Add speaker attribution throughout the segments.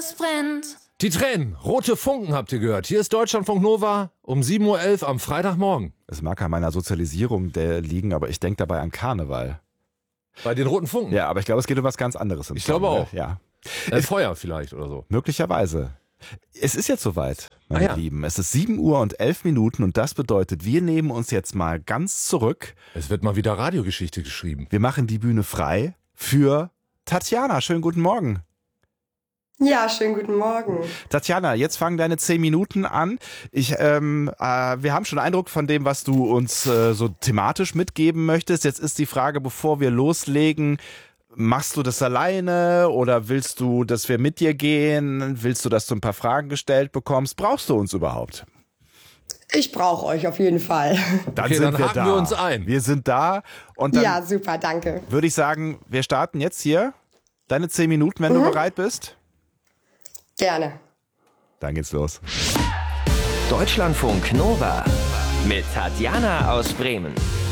Speaker 1: es brennt.
Speaker 2: Die Tränen, rote Funken habt ihr gehört. Hier ist Deutschlandfunk Nova um 7.11 Uhr am Freitagmorgen.
Speaker 3: Es mag an meiner Sozialisierung liegen, aber ich denke dabei an Karneval.
Speaker 2: Bei den roten Funken?
Speaker 3: Ja, aber ich glaube, es geht um was ganz anderes.
Speaker 2: Ich glaube auch.
Speaker 3: Ja.
Speaker 2: Feuer vielleicht oder so.
Speaker 3: Möglicherweise. Es ist jetzt soweit, meine
Speaker 2: ja.
Speaker 3: Lieben. Es ist 7 Uhr und 11 Minuten und das bedeutet, wir nehmen uns jetzt mal ganz zurück.
Speaker 2: Es wird mal wieder Radiogeschichte geschrieben.
Speaker 3: Wir machen die Bühne frei für Tatjana. Schönen guten Morgen.
Speaker 4: Ja, schönen guten Morgen.
Speaker 3: Tatjana, jetzt fangen deine 10 Minuten an. Wir haben schon Eindruck von dem, was du uns so thematisch mitgeben möchtest. Jetzt ist die Frage, bevor wir loslegen, machst du das alleine oder willst du, dass wir mit dir gehen? Willst du, dass du ein paar Fragen gestellt bekommst? Brauchst du uns überhaupt?
Speaker 4: Ich brauche euch auf jeden Fall.
Speaker 3: Dann
Speaker 2: haken wir uns ein.
Speaker 3: Wir sind da und dann
Speaker 4: Ja, super, danke.
Speaker 3: würde ich sagen, wir starten jetzt hier. Deine 10 Minuten, wenn du bereit bist.
Speaker 4: Gerne.
Speaker 3: Dann geht's los.
Speaker 5: Deutschlandfunk Nova mit Tatjana aus Bremen.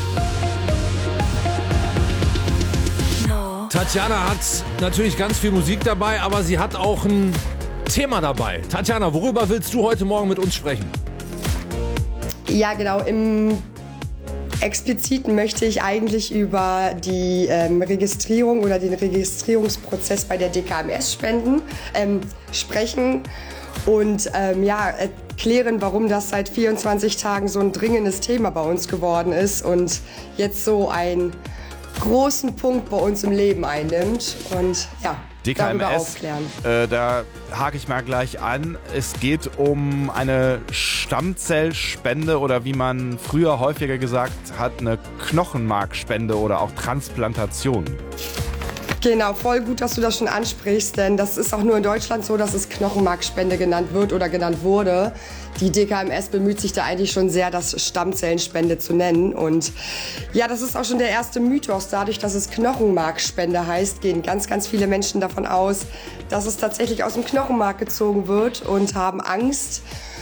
Speaker 2: Tatjana hat natürlich ganz viel Musik dabei, aber sie hat auch ein Thema dabei. Tatjana, worüber willst du heute Morgen mit uns sprechen?
Speaker 4: Ja, genau. Im Expliziten möchte ich eigentlich über die Registrierung oder den Registrierungsprozess bei der DKMS-Spenden sprechen und erklären, warum das seit 24 Tagen so ein dringendes Thema bei uns geworden ist und jetzt so einen großen Punkt bei uns im Leben einnimmt und ja, darüber
Speaker 3: DKMS,
Speaker 4: aufklären.
Speaker 3: Da hake ich mal gleich an. Es geht um eine Stammzellspende oder wie man früher häufiger gesagt hat, eine Knochenmarkspende oder auch Transplantation.
Speaker 4: Genau, voll gut, dass du das schon ansprichst, denn das ist auch nur in Deutschland so, dass es Knochenmarkspende genannt wird oder genannt wurde. Die DKMS bemüht sich da eigentlich schon sehr, das Stammzellenspende zu nennen. Und ja, das ist auch schon der erste Mythos. Dadurch, dass es Knochenmarkspende heißt, gehen ganz, ganz viele Menschen davon aus, dass es tatsächlich aus dem Knochenmark gezogen wird und haben Angst,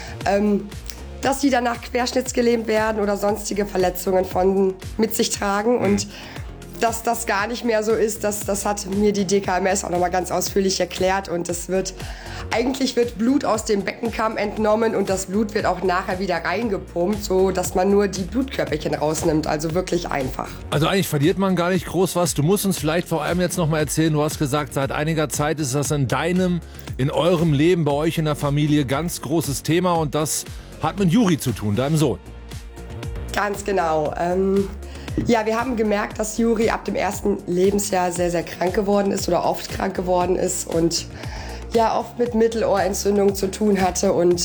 Speaker 4: dass sie danach querschnittsgelähmt werden oder sonstige Verletzungen mit sich tragen. Und dass das gar nicht mehr so ist, das hat mir die DKMS auch nochmal ganz ausführlich erklärt. Und eigentlich wird Blut aus dem Beckenkamm entnommen und das Blut wird auch nachher wieder reingepumpt, so dass man nur die Blutkörperchen rausnimmt. Also wirklich einfach.
Speaker 2: Also eigentlich verliert man gar nicht groß was. Du musst uns vielleicht vor allem jetzt nochmal erzählen, du hast gesagt, seit einiger Zeit ist das in eurem Leben, bei euch in der Familie ganz großes Thema und das hat mit Juri zu tun, deinem Sohn.
Speaker 4: Ganz genau. Ja, wir haben gemerkt, dass Juri ab dem ersten Lebensjahr sehr, sehr krank geworden ist oder oft krank geworden ist und ja oft mit Mittelohrentzündung zu tun hatte und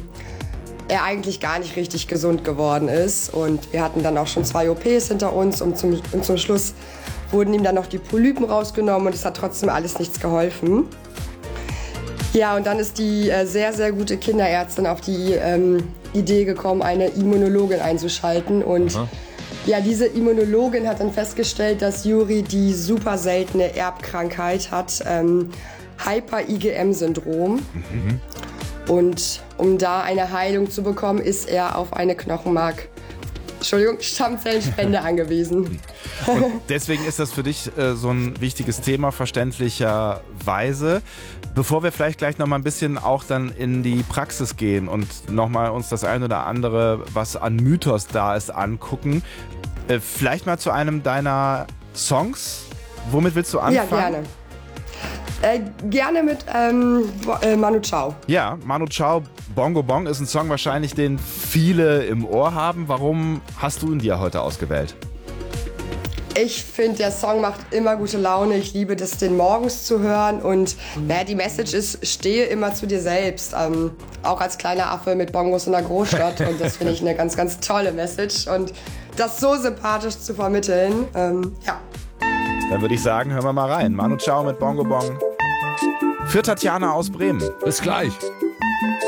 Speaker 4: er eigentlich gar nicht richtig gesund geworden ist. Und wir hatten dann auch schon 2 OPs hinter uns und zum Schluss wurden ihm dann noch die Polypen rausgenommen und es hat trotzdem alles nichts geholfen. Ja, und dann ist die sehr, sehr gute Kinderärztin auf die Idee gekommen, eine Immunologin einzuschalten und ja, diese Immunologin hat dann festgestellt, dass Juri die super seltene Erbkrankheit hat, Hyper-IgM-Syndrom. Und um da eine Heilung zu bekommen, ist er auf eine Stammzellenspende angewiesen.
Speaker 3: Und deswegen ist das für dich so ein wichtiges Thema, verständlicherweise. Bevor wir vielleicht gleich noch mal ein bisschen auch dann in die Praxis gehen und noch mal uns das ein oder andere, was an Mythos da ist, angucken, vielleicht mal zu einem deiner Songs. Womit willst du anfangen?
Speaker 4: Ja, gerne. Gerne mit Manu Chao.
Speaker 3: Ja, Manu Chao, Bongo Bong ist ein Song wahrscheinlich, den viele im Ohr haben. Warum hast du ihn dir heute ausgewählt?
Speaker 4: Ich finde, der Song macht immer gute Laune. Ich liebe das, den morgens zu hören. Und die Message ist, stehe immer zu dir selbst. Auch als kleiner Affe mit Bongos in der Großstadt. Und das finde ich eine ganz, ganz tolle Message. Und das so sympathisch zu vermitteln, ja.
Speaker 3: Dann würde ich sagen, hören wir mal rein. Manu Chao mit Bongo Bong. Für Tatjana aus Bremen.
Speaker 2: Bis gleich.